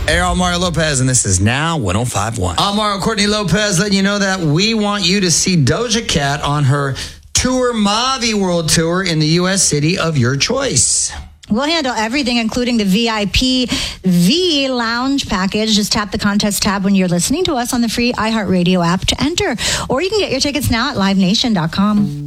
Hey, I'm Mario Lopez, and this is Now 105.1. I'm Mario Courtney Lopez, letting you know that we want you to see Doja Cat on her Tour Mavi World Tour in the U.S. city of your choice. We'll handle everything, including the VIP V Lounge package. Just tap the contest tab when you're listening to us on the free iHeartRadio app to enter. Or you can get your tickets now at livenation.com.